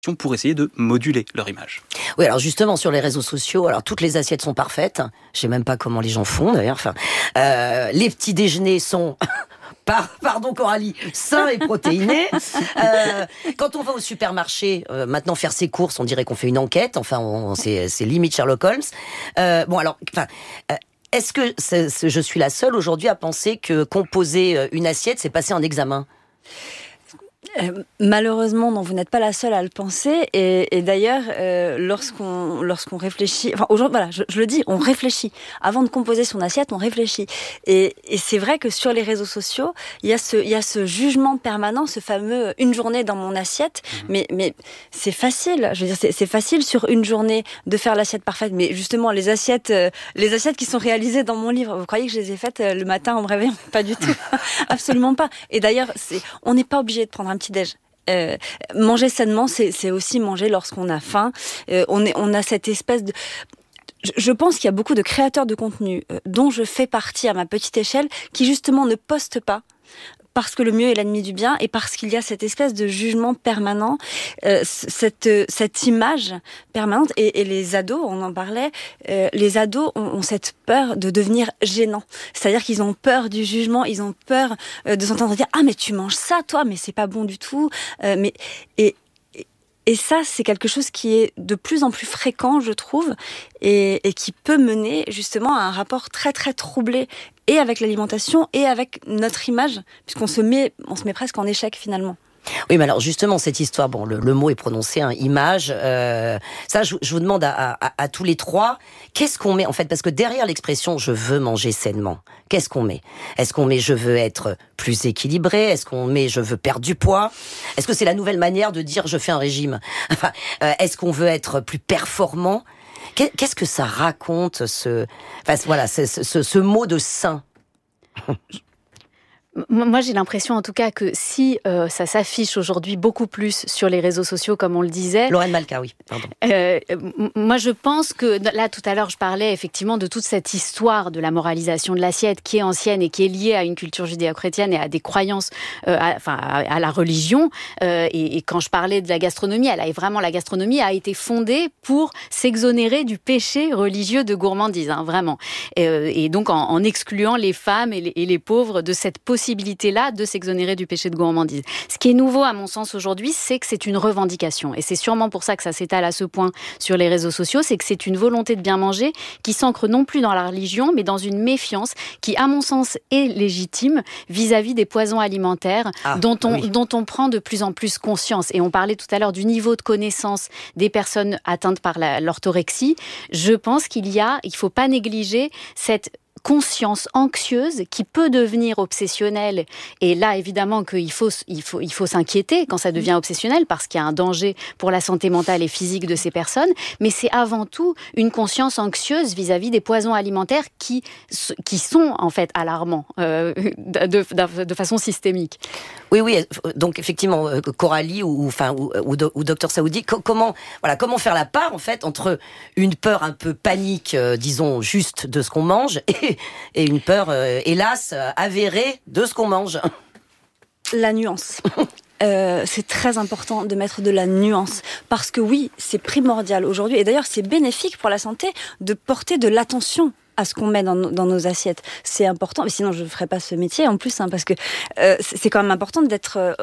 pour essayer de moduler leur image. Oui, alors justement, sur les réseaux sociaux, alors toutes les assiettes sont parfaites. Je sais même pas comment les gens font, d'ailleurs. Enfin, les petits déjeuners sont... Pardon Coralie, sains et protéinés. Quand on va au supermarché, maintenant faire ses courses, on dirait qu'on fait une enquête. Enfin, c'est limite Sherlock Holmes. Est-ce que je suis la seule aujourd'hui à penser que composer une assiette, c'est passer un examen ? Malheureusement, non, vous n'êtes pas la seule à le penser. Et d'ailleurs, lorsqu'on réfléchit, enfin aujourd'hui, voilà, je le dis, on réfléchit. Avant de composer son assiette, on réfléchit. Et c'est vrai que sur les réseaux sociaux, il y a ce jugement permanent, ce fameux une journée dans mon assiette. Mais c'est facile. Je veux dire, c'est facile sur une journée de faire l'assiette parfaite. Mais justement, les assiettes qui sont réalisées dans mon livre, vous croyez que je les ai faites le matin en me réveillant ? Pas du tout, absolument pas. Et d'ailleurs, on n'est pas obligé de prendre un petit-déj. Manger sainement, c'est aussi manger lorsqu'on a faim. On a cette espèce de... Je pense qu'il y a beaucoup de créateurs de contenu dont je fais partie à ma petite échelle qui justement ne postent pas parce que le mieux est l'ennemi du bien et parce qu'il y a cette espèce de jugement permanent, cette image permanente. Et les ados, on en parlait, les ados ont cette peur de devenir gênants. C'est-à-dire qu'ils ont peur du jugement, ils ont peur de s'entendre dire « Ah, mais tu manges ça, toi, mais c'est pas bon du tout. » Et ça, c'est quelque chose qui est de plus en plus fréquent, je trouve, et qui peut mener justement à un rapport très très troublé et avec l'alimentation et avec notre image, puisqu'on se met presque en échec finalement. Oui, mais alors justement, cette histoire, bon, le mot est prononcé, image, ça, je vous demande à tous les trois, qu'est-ce qu'on met en fait ? Parce que derrière l'expression « je veux manger sainement », qu'est-ce qu'on met ? Est-ce qu'on met « je veux être plus équilibré » ? Est-ce qu'on met « je veux perdre du poids » ? Est-ce que c'est la nouvelle manière de dire « je fais un régime » ? Enfin, est-ce qu'on veut être plus performant ? Qu'est-ce que ça raconte, ce mot de sain ? Moi, j'ai l'impression, en tout cas, que si ça s'affiche aujourd'hui beaucoup plus sur les réseaux sociaux, comme on le disait... Lorraine Malka, oui, pardon. Moi, je pense que... Là, tout à l'heure, je parlais effectivement de toute cette histoire de la moralisation de l'assiette qui est ancienne et qui est liée à une culture judéo-chrétienne et à des croyances, à la religion. Et quand je parlais de la gastronomie, la gastronomie a été fondée pour s'exonérer du péché religieux de gourmandise, vraiment. Et donc, en excluant les femmes et les pauvres de cette possibilité-là de s'exonérer du péché de gourmandise. Ce qui est nouveau, à mon sens, aujourd'hui, c'est que c'est une revendication. Et c'est sûrement pour ça que ça s'étale à ce point sur les réseaux sociaux, c'est que c'est une volonté de bien manger qui s'ancre non plus dans la religion, mais dans une méfiance qui, à mon sens, est légitime vis-à-vis des poisons alimentaires dont on prend de plus en plus conscience. Et on parlait tout à l'heure du niveau de connaissance des personnes atteintes par l'orthorexie. Je pense qu'il faut pas négliger cette conscience anxieuse qui peut devenir obsessionnelle. Et là, évidemment, qu'il faut s'inquiéter quand ça devient obsessionnel parce qu'il y a un danger pour la santé mentale et physique de ces personnes. Mais c'est avant tout une conscience anxieuse vis-à-vis des poisons alimentaires qui sont en fait alarmants de façon systémique. Oui. Donc effectivement, Coralie ou Dr Saoudi, comment faire la part en fait entre une peur un peu panique, disons juste de ce qu'on mange, et une peur, hélas, avérée de ce qu'on mange. La nuance. C'est très important de mettre de la nuance parce que oui, c'est primordial aujourd'hui et d'ailleurs c'est bénéfique pour la santé de porter de l'attention à ce qu'on met dans nos assiettes. C'est important, mais sinon je ne ferais pas ce métier en plus, parce que c'est quand même important d'être...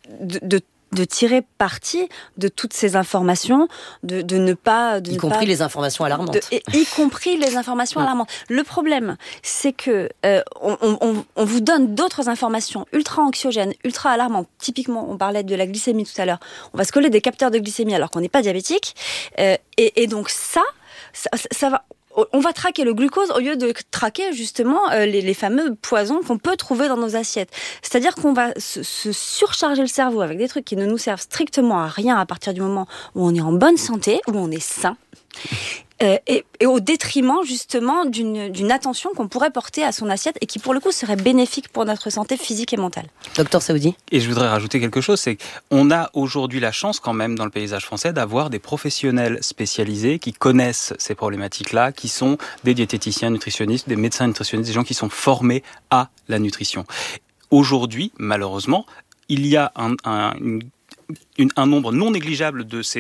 de tirer parti de toutes ces informations, de ne pas... Y compris les informations alarmantes. Y compris les informations alarmantes. Le problème, c'est que on vous donne d'autres informations ultra anxiogènes, ultra alarmantes. Typiquement, on parlait de la glycémie tout à l'heure. On va se coller des capteurs de glycémie alors qu'on n'est pas diabétique. Et donc ça va... On va traquer le glucose au lieu de traquer justement les fameux poisons qu'on peut trouver dans nos assiettes. C'est-à-dire qu'on va se surcharger le cerveau avec des trucs qui ne nous servent strictement à rien à partir du moment où on est en bonne santé, où on est sain. Et au détriment justement d'une attention qu'on pourrait porter à son assiette et qui pour le coup serait bénéfique pour notre santé physique et mentale. Docteur Saoudi. Et je voudrais rajouter quelque chose, c'est qu'on a aujourd'hui la chance quand même dans le paysage français d'avoir des professionnels spécialisés qui connaissent ces problématiques-là, qui sont des diététiciens, nutritionnistes, des médecins nutritionnistes, des gens qui sont formés à la nutrition. Aujourd'hui, malheureusement, il y a un nombre non négligeable de ces